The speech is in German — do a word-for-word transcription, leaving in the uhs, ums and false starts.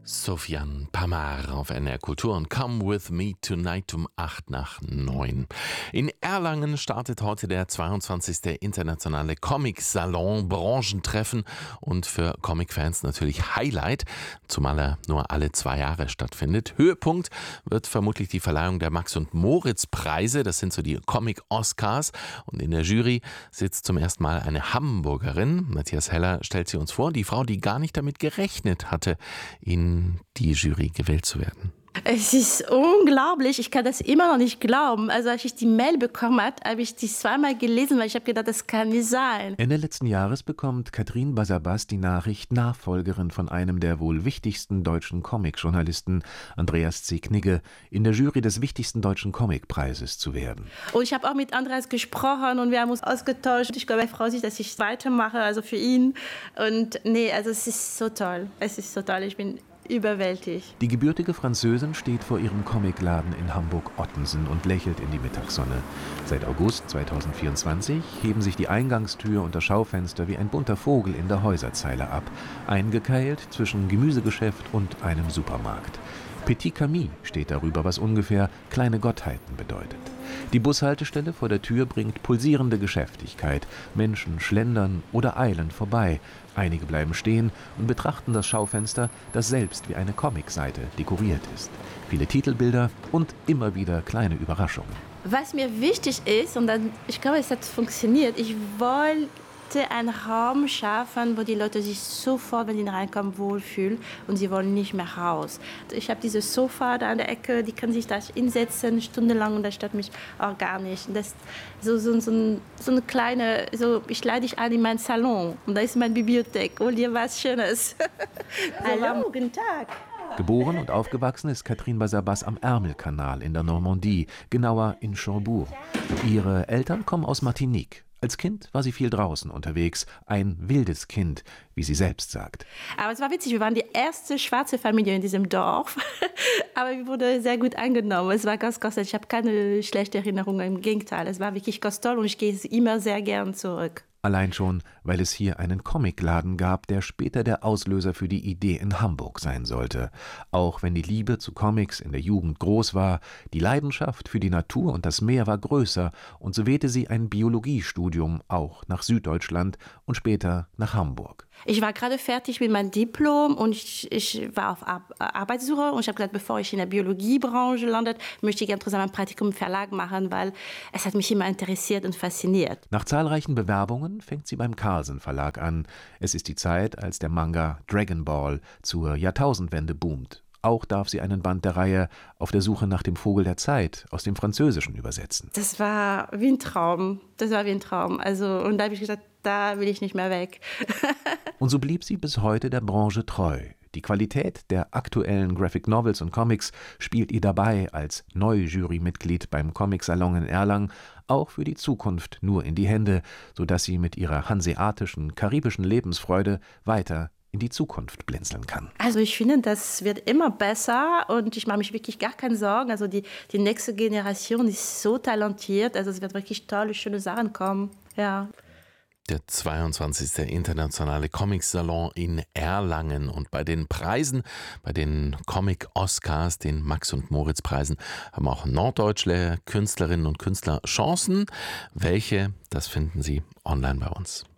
Sofiane Pamar auf N R Kultur und Come With Me Tonight um acht nach neun. In Erlangen startet heute der zweiundzwanzigste internationale Comic-Salon, Branchentreffen und für Comic-Fans natürlich Highlight, zumal er nur alle zwei Jahre stattfindet. Höhepunkt wird vermutlich die Verleihung der Max- und Moritz-Preise, das sind so die Comic-Oscars, und in der Jury sitzt zum ersten Mal eine Hamburgerin. Matthias Heller stellt sie uns vor, die Frau, die gar nicht damit gerechnet hatte, in die Jury gewählt zu werden. Es ist unglaublich, ich kann das immer noch nicht glauben. Also als ich die Mail bekommen habe, habe ich die zweimal gelesen, weil ich habe gedacht, das kann nicht sein. Ende letzten Jahres bekommt Catherine Basabas die Nachricht, Nachfolgerin von einem der wohl wichtigsten deutschen Comic-Journalisten, Andreas C. Knigge, in der Jury des wichtigsten deutschen Comic-Preises zu werden. Und ich habe auch mit Andreas gesprochen und wir haben uns ausgetauscht. Ich glaube, er freut sich, dass ich weitermache, also für ihn. Und nee, also es ist so toll. Es ist so toll. Ich bin überwältigt. Die gebürtige Französin steht vor ihrem Comicladen in Hamburg-Ottensen und lächelt in die Mittagssonne. Seit August zweitausendvierundzwanzig heben sich die Eingangstür und das Schaufenster wie ein bunter Vogel in der Häuserzeile ab, eingekeilt zwischen Gemüsegeschäft und einem Supermarkt. Petit Camille steht darüber, was ungefähr kleine Gottheiten bedeutet. Die Bushaltestelle vor der Tür bringt pulsierende Geschäftigkeit. Menschen schlendern oder eilen vorbei. Einige bleiben stehen und betrachten das Schaufenster, das selbst wie eine Comicseite dekoriert ist. Viele Titelbilder und immer wieder kleine Überraschungen. Was mir wichtig ist, und dann, ich glaube, es hat funktioniert, ich wollte einen Raum schaffen, wo die Leute sich sofort, wenn sie reinkommen, wohlfühlen und sie wollen nicht mehr raus. Ich habe dieses Sofa da an der Ecke, die können sich da hinsetzen, stundenlang, und das stört mich auch gar nicht. Das so, so, so, ein, so eine kleine, so, ich lade dich ein in meinen Salon und da ist meine Bibliothek. Hol dir was Schönes. Hallo, guten Tag. Geboren und aufgewachsen ist Catherine Basabas am Ärmelkanal in der Normandie, genauer in Cherbourg. Ihre Eltern kommen aus Martinique. Als Kind war sie viel draußen unterwegs, ein wildes Kind, wie sie selbst sagt. Aber es war witzig, wir waren die erste schwarze Familie in diesem Dorf, aber wir wurden sehr gut angenommen. Es war ganz, ganz toll. Ich habe keine schlechten Erinnerungen, im Gegenteil. Es war wirklich ganz toll und ich gehe immer sehr gern zurück. Allein schon, weil es hier einen Comicladen gab, der später der Auslöser für die Idee in Hamburg sein sollte. Auch wenn die Liebe zu Comics in der Jugend groß war, die Leidenschaft für die Natur und das Meer war größer, und so wählte sie ein Biologiestudium auch nach Süddeutschland und später nach Hamburg. Ich war gerade fertig mit meinem Diplom und ich, ich war auf Ar- Arbeitssuche und ich habe gesagt, bevor ich in der Biologiebranche landet, möchte ich gerne zusammen ein Praktikum im Verlag machen, weil es hat mich immer interessiert und fasziniert. Nach zahlreichen Bewerbungen fängt sie beim Carlsen Verlag an. Es ist die Zeit, als der Manga Dragon Ball zur Jahrtausendwende boomt. Auch darf sie einen Band der Reihe Auf der Suche nach dem Vogel der Zeit aus dem Französischen übersetzen. Das war wie ein Traum. Das war wie ein Traum. Also, und da habe ich gesagt, da will ich nicht mehr weg. Und so blieb sie bis heute der Branche treu. Die Qualität der aktuellen Graphic Novels und Comics spielt ihr dabei als Neu-Jurymitglied beim Comic-Salon in Erlangen auch für die Zukunft nur in die Hände, sodass sie mit ihrer hanseatischen, karibischen Lebensfreude weiter in die Zukunft blinzeln kann. Also ich finde, das wird immer besser und ich mache mich wirklich gar keine Sorgen. Also die, die nächste Generation ist so talentiert, also es wird wirklich tolle, schöne Sachen kommen. Ja. Der zweiundzwanzigste internationale Comic-Salon in Erlangen. Und bei den Preisen, bei den Comic-Oscars, den Max- und Moritz-Preisen, haben auch norddeutsche Künstlerinnen und Künstler Chancen. Welche, das finden Sie online bei uns.